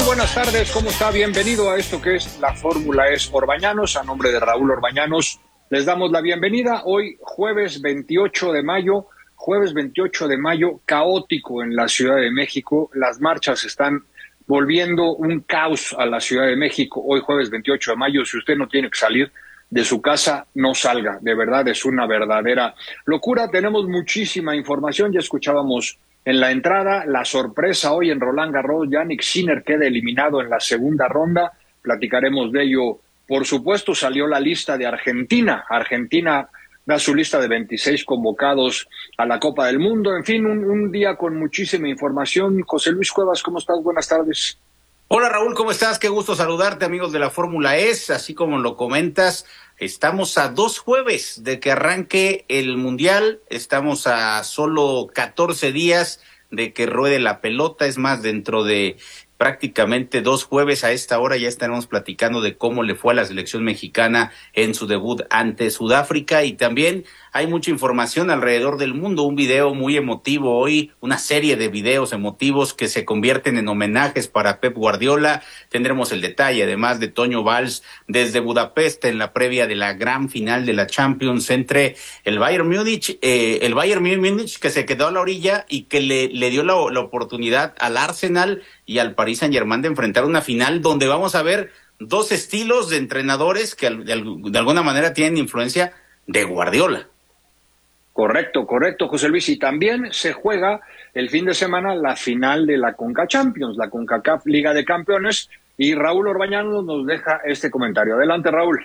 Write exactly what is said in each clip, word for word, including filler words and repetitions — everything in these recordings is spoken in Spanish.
Buenas tardes, ¿cómo está? Bienvenido a esto que es la Fórmula E S Orbañanos. A nombre de Raúl Orbañanos les damos la bienvenida. Hoy jueves veintiocho de mayo, jueves veintiocho de mayo, caótico en la Ciudad de México. Las marchas están volviendo un caos a la Ciudad de México. Hoy jueves veintiocho de mayo, si usted no tiene que salir de su casa, no salga. De verdad es una verdadera locura. Tenemos muchísima información, ya escuchábamos en la entrada la sorpresa hoy en Roland Garros. Jannik Sinner queda eliminado en la segunda ronda. Platicaremos de ello. Por supuesto, salió la lista de Argentina. Argentina da su lista de veintiséis convocados a la Copa del Mundo. En fin, un, un día con muchísima información. José Luis Cuevas, ¿cómo estás? Buenas tardes. Hola Raúl, ¿cómo estás? Qué gusto saludarte, amigos de la Fórmula E S. Así como lo comentas, estamos a dos jueves de que arranque el Mundial. Estamos a solo catorce días de que ruede la pelota. Es más, dentro de prácticamente dos jueves a esta hora ya estaremos platicando de cómo le fue a la selección mexicana en su debut ante Sudáfrica, y también hay mucha información alrededor del mundo. Un video muy emotivo hoy, una serie de videos emotivos que se convierten en homenajes para Pep Guardiola. Tendremos el detalle, además, de Toño Valls desde Budapest en la previa de la gran final de la Champions entre el Bayern Múnich, eh, el Bayern Múnich que se quedó a la orilla y que le, le dio la, la oportunidad al Arsenal y al Paris Saint-Germain de enfrentar una final donde vamos a ver dos estilos de entrenadores que de, de alguna manera tienen influencia de Guardiola. Correcto, correcto, José Luis. Y también se juega el fin de semana la final de la Conca Champions, la CONCACAF Liga de Campeones, y Raúl Orbañanos nos deja este comentario. Adelante, Raúl.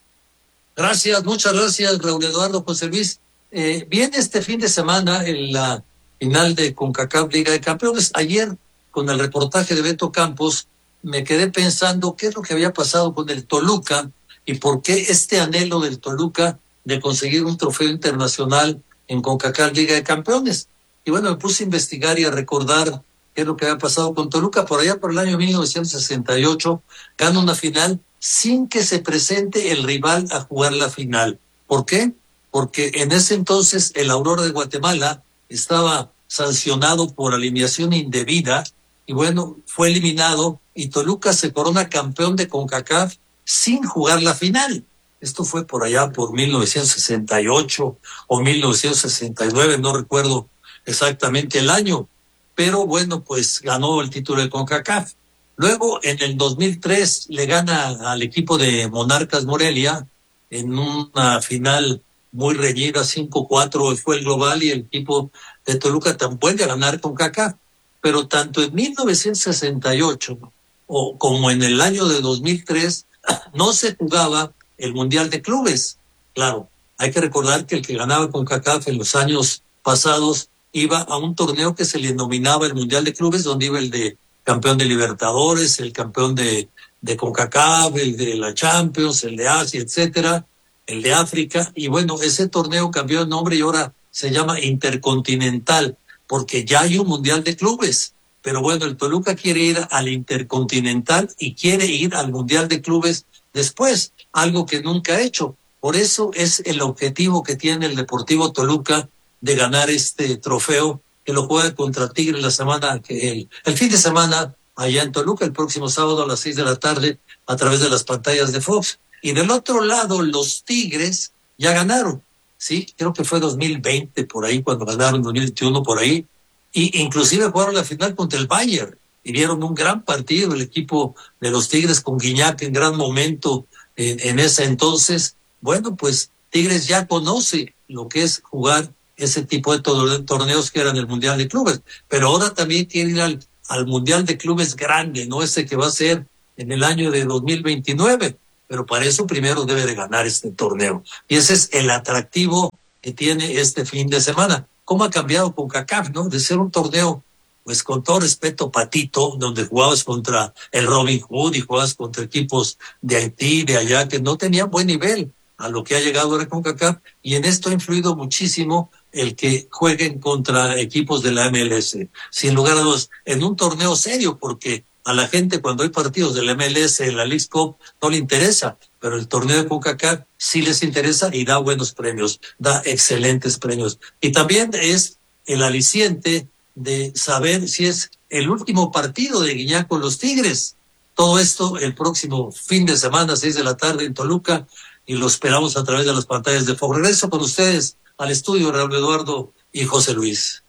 Gracias, muchas gracias, Raúl Eduardo. José Luis. Eh, viene este fin de semana en la final de CONCACAF Liga de Campeones. Ayer, con el reportaje de Beto Campos, me quedé pensando qué es lo que había pasado con el Toluca y por qué este anhelo del Toluca de conseguir un trofeo internacional en CONCACAF Liga de Campeones. Y bueno, me puse a investigar y a recordar qué es lo que había pasado con Toluca. Por allá, por el año mil novecientos sesenta y ocho, gana una final sin que se presente el rival a jugar la final. ¿Por qué? Porque en ese entonces el Aurora de Guatemala estaba sancionado por alineación indebida y bueno, fue eliminado y Toluca se corona campeón de CONCACAF sin jugar la final. Esto fue por allá por mil novecientos sesenta y ocho o mil novecientos sesenta y nueve, no recuerdo exactamente el año, pero bueno, pues ganó el título de CONCACAF. Luego, en el dos mil tres, le gana al equipo de Monarcas Morelia en una final muy reñida, cinco cuatro fue el global, y el equipo de Toluca también puede ganar CONCACAF. Pero tanto en mil novecientos sesenta y ocho o como en el año de dos mil tres no se jugaba el Mundial de Clubes. Claro, hay que recordar que el que ganaba CONCACAF en los años pasados iba a un torneo que se le denominaba el Mundial de Clubes, donde iba el de campeón de Libertadores, el campeón de, de CONCACAF, el de la Champions, el de Asia, etcétera, el de África. Y bueno, ese torneo cambió de nombre y ahora se llama Intercontinental, porque ya hay un Mundial de Clubes. Pero bueno, el Toluca quiere ir al Intercontinental y quiere ir al Mundial de Clubes después, algo que nunca ha hecho. Por eso es el objetivo que tiene el Deportivo Toluca de ganar este trofeo, que lo juega contra Tigres la semana, que el, el fin de semana allá en Toluca, el próximo sábado a las seis de la tarde, a través de las pantallas de Fox. Y del otro lado, los Tigres ya ganaron, sí, creo que fue dos mil veinte por ahí, cuando ganaron, dos mil veintiuno por ahí, y inclusive jugaron la final contra el Bayern, y vieron un gran partido el equipo de los Tigres con Guiñac en gran momento en, en ese entonces. Bueno, pues Tigres ya conoce lo que es jugar ese tipo de torneos que eran el Mundial de Clubes, pero ahora también quiere ir al, al Mundial de Clubes grande, no ese que va a ser en el año de dos mil veintinueve, pero para eso primero debe de ganar este torneo. Y ese es el atractivo que tiene este fin de semana. ¿Cómo ha cambiado CONCACAF, no? De ser un torneo, pues con todo respeto, patito, donde jugabas contra el Robin Hood y jugabas contra equipos de Haití, de allá, que no tenían buen nivel, a lo que ha llegado ahora CONCACAF, y en esto ha influido muchísimo el que jueguen contra equipos de la M L S. Sin lugar a dudas, en un torneo serio, porque a la gente cuando hay partidos de la M L S en la Leagues Cup no le interesa, pero el torneo de CONCACAF sí les interesa y da buenos premios, da excelentes premios. Y también es el aliciente de saber si es el último partido de Guiñac con los Tigres. Todo esto el próximo fin de semana, seis de la tarde en Toluca, y lo esperamos a través de las pantallas de Fox. Regreso con ustedes al estudio, Raúl Eduardo y José Luis.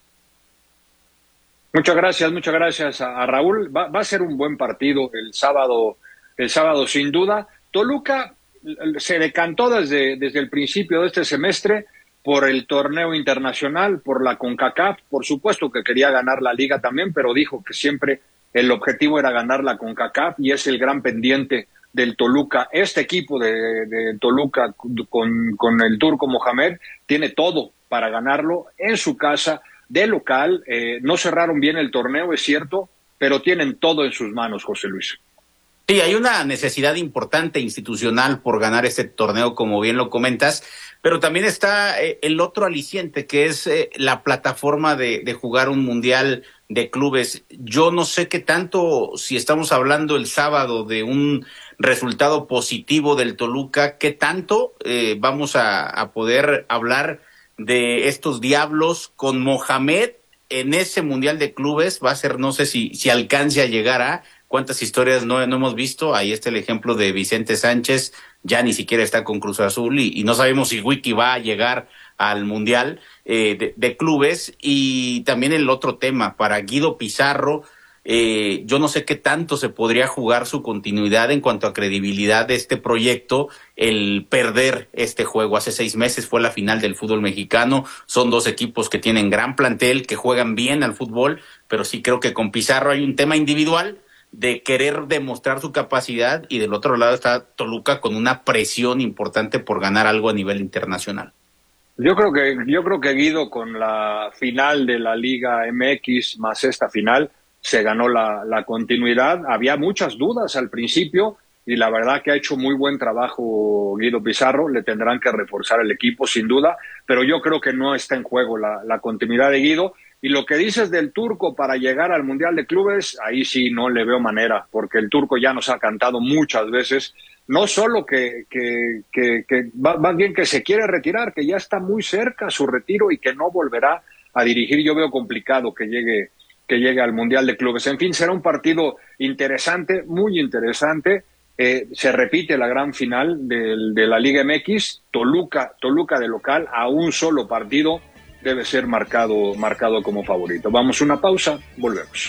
Muchas gracias, muchas gracias a, a Raúl. Va, va a ser un buen partido el sábado, el sábado sin duda. Toluca se decantó desde, desde el principio de este semestre por el torneo internacional, por la CONCACAF. Por supuesto que quería ganar la liga también, pero dijo que siempre el objetivo era ganar la CONCACAF y es el gran pendiente del Toluca. Este equipo de, de Toluca con, con el turco Mohamed tiene todo para ganarlo en su casa, de local. Eh, no cerraron bien el torneo, es cierto, pero tienen todo en sus manos, José Luis. Sí, hay una necesidad importante institucional por ganar este torneo, como bien lo comentas, pero también está eh, el otro aliciente, que es eh, la plataforma de, de jugar un mundial de clubes. Yo no sé qué tanto, si estamos hablando el sábado de un resultado positivo del Toluca, qué tanto eh, vamos a, a poder hablar de estos diablos con Mohamed en ese mundial de clubes. Va a ser, no sé si, si alcance a llegar a cuántas historias no, no hemos visto. Ahí está el ejemplo de Vicente Sánchez, ya ni siquiera está con Cruz Azul y, y no sabemos si Wiki va a llegar al mundial eh, de, de clubes. Y también el otro tema para Guido Pizarro, eh, yo no sé qué tanto se podría jugar su continuidad en cuanto a credibilidad de este proyecto, el perder este juego. Hace seis meses fue la final del fútbol mexicano, son dos equipos que tienen gran plantel, que juegan bien al fútbol, pero sí creo que con Pizarro hay un tema individual de querer demostrar su capacidad, y del otro lado está Toluca con una presión importante por ganar algo a nivel internacional. Yo creo que yo creo que Guido, con la final de la Liga M X más esta final, se ganó la, la continuidad. Había muchas dudas al principio y la verdad que ha hecho muy buen trabajo Guido Pizarro. Le tendrán que reforzar el equipo sin duda, pero yo creo que no está en juego la, la continuidad de Guido. Y lo que dices del turco para llegar al Mundial de Clubes, ahí sí no le veo manera, porque el turco ya nos ha cantado muchas veces, no solo que, que, que, que más bien que se quiere retirar, que ya está muy cerca su retiro y que no volverá a dirigir. Yo veo complicado que llegue, que llegue al Mundial de Clubes. En fin, será un partido interesante, muy interesante. Eh, se repite la gran final del, de la Liga M X, Toluca, Toluca de local, a un solo partido. Debe ser marcado, marcado como favorito. Vamos a una pausa, volvemos.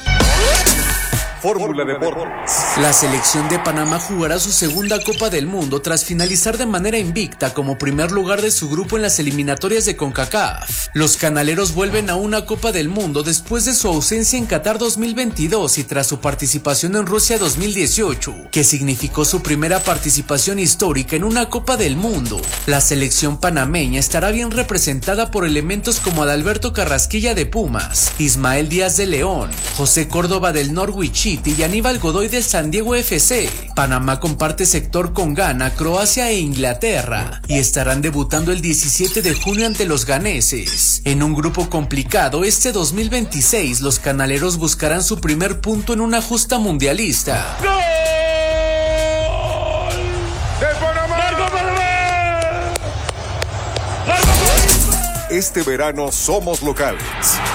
Fórmula Deportes. La selección de Panamá jugará su segunda Copa del Mundo tras finalizar de manera invicta como primer lugar de su grupo en las eliminatorias de CONCACAF. Los canaleros vuelven a una Copa del Mundo después de su ausencia en Qatar dos mil veintidós y tras su participación en Rusia dos mil dieciocho, que significó su primera participación histórica en una Copa del Mundo. La selección panameña estará bien representada por elementos como Adalberto Carrasquilla de Pumas, Ismael Díaz de León, José Córdoba del Norwich y Aníbal Godoy del San Diego F C. Panamá comparte sector con Ghana, Croacia e Inglaterra y estarán debutando el diecisiete de junio ante los ganeses. En un grupo complicado, este dos mil veintiséis los canaleros buscarán su primer punto en una justa mundialista. ¡Gol de Panamá! ¡Marco Panamá! ¡Marco Panamá! Este verano somos locales.